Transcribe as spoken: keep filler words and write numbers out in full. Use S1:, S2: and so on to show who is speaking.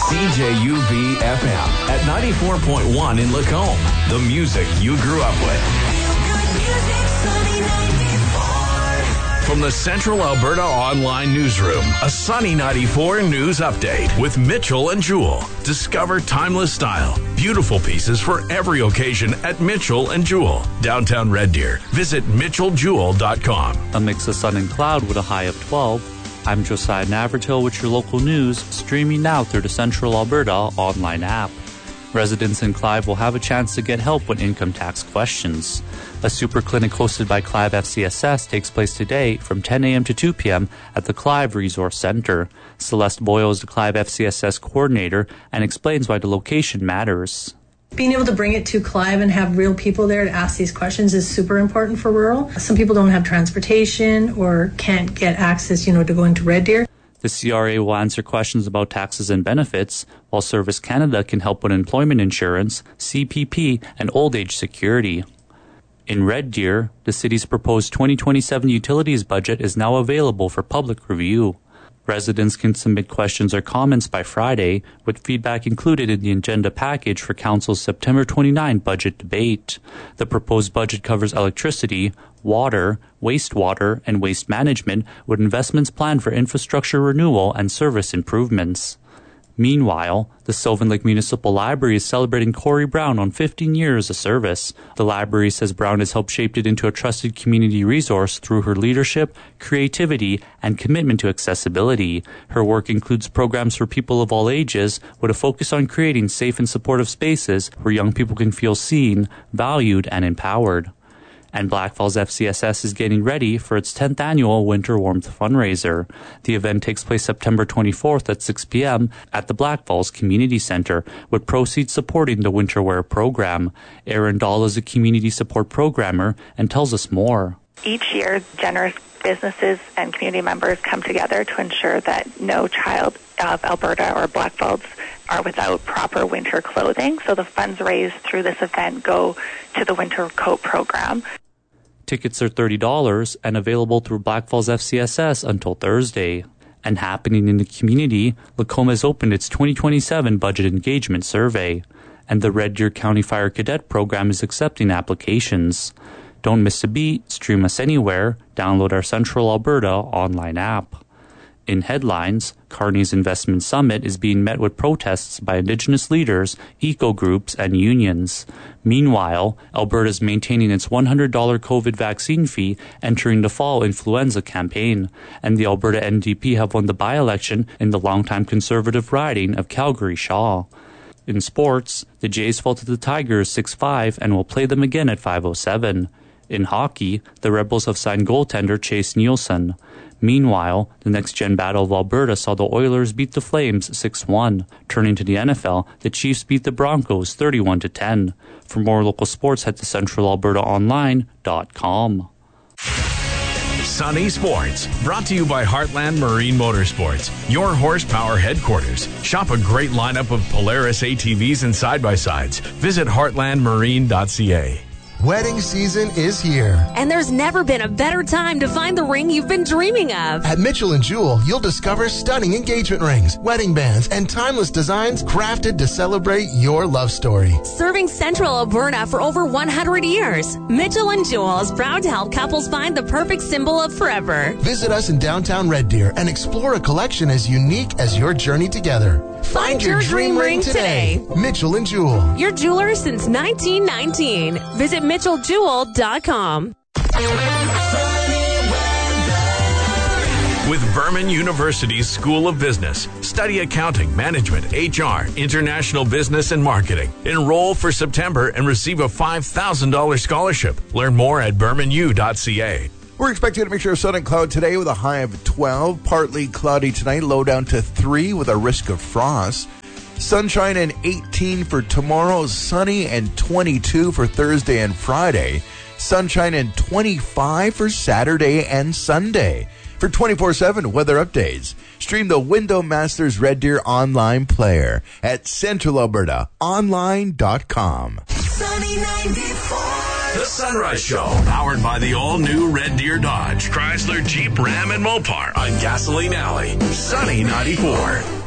S1: C J U V F M at ninety-four point one in Lacombe. The music you grew up with. From the Central Alberta Online Newsroom, a Sunny ninety-four news update with Mitchell and Jewell. Discover timeless style, beautiful pieces for every occasion at Mitchell and Jewell, downtown Red Deer. Visit mitchell jewell dot com.
S2: A mix of sun and cloud with a high of twelve. I'm Josiah Navratil with your local news, streaming now through the Central Alberta Online app. Residents in Clive will have a chance to get help with income tax questions. A super clinic hosted by Clive F C S S takes place today from ten a.m. to two p.m. at the Clive Resource Center. Celeste Boyle is the Clive F C S S coordinator and explains why the location matters.
S3: Being able to bring it to Clive and have real people there to ask these questions is super important for rural. Some people don't have transportation or can't get access, you know, to go into Red Deer.
S2: The C R A will answer questions about taxes and benefits, while Service Canada can help with employment insurance, C P P, and old age security. In Red Deer, the city's proposed twenty twenty-seven utilities budget is now available for public review. Residents can submit questions or comments by Friday, with feedback included in the agenda package for Council's September twenty-ninth budget debate. The proposed budget covers electricity, water, wastewater, and waste management, with investments planned for infrastructure renewal and service improvements. Meanwhile, the Sylvan Lake Municipal Library is celebrating Corey Brown on fifteen years of service. The library says Brown has helped shape it into a trusted community resource through her leadership, creativity, and commitment to accessibility. Her work includes programs for people of all ages, with a focus on creating safe and supportive spaces where young people can feel seen, valued, and empowered. And Black Falls F C S S is getting ready for its tenth annual Winter Warmth fundraiser. The event takes place September twenty-fourth at six p.m. at the Black Falls Community Center, with proceeds supporting the Winter Wear program. Erin Dahl is a community support programmer and tells us more.
S4: Each year, generous businesses and community members come together to ensure that no child of Alberta or Black Falls are without proper winter clothing. So the funds raised through this event go to the Winter Coat program.
S2: Tickets are thirty dollars and available through Black Falls F C S S until Thursday. And happening in the community, Lacombe has opened its twenty twenty-seven Budget Engagement Survey, and the Red Deer County Fire Cadet Program is accepting applications. Don't miss a beat, stream us anywhere, download our Central Alberta online app. In headlines, Carney's Investment Summit is being met with protests by Indigenous leaders, eco-groups, and unions. Meanwhile, Alberta is maintaining its one hundred dollars COVID vaccine fee entering the fall influenza campaign, and the Alberta N D P have won the by-election in the longtime Conservative riding of Calgary-Shaw. In sports, the Jays fell to the Tigers six five and will play them again at five oh seven. In hockey, the Rebels have signed goaltender Chase Nielsen. Meanwhile, the next-gen battle of Alberta saw the Oilers beat the Flames six one. Turning to the N F L, the Chiefs beat the Broncos thirty-one to ten. For more local sports, head to central alberta online dot com.
S1: Sunny Sports, brought to you by Heartland Marine Motorsports, your horsepower headquarters. Shop a great lineup of Polaris A T Vs and side-by-sides. Visit heartland marine dot c a.
S5: Wedding season is here.
S6: And there's never been a better time to find the ring you've been dreaming of.
S5: At Mitchell and Jewell, you'll discover stunning engagement rings, wedding bands, and timeless designs crafted to celebrate your love story.
S6: Serving Central Alberta for over one hundred years, Mitchell and Jewell is proud to help couples find the perfect symbol of forever.
S5: Visit us in downtown Red Deer and explore a collection as unique as your journey together.
S6: Find, Find your, your dream, dream ring today.
S5: today. Mitchell and Jewell.
S6: Your jeweler since nineteen nineteen. Visit mitchell jewell dot com.
S1: With Vernon University's School of Business, study accounting, management, H R, international business, and marketing. Enroll for September and receive a five thousand dollars scholarship. Learn more at berman u dot c a.
S7: We're expecting a mixture of sun and cloud today with a high of twelve. Partly cloudy tonight, low down to three with a risk of frost. Sunshine and eighteen for tomorrow. Sunny and twenty-two for Thursday and Friday. Sunshine and twenty-five for Saturday and Sunday. For twenty-four seven weather updates, stream the Window Masters Red Deer online player at central alberta online dot com.
S1: Sunny ninety-four. The Sunrise Show, powered by the all-new Red Deer Dodge, Chrysler, Jeep, Ram, and Mopar on Gasoline Alley. Sunny ninety-four.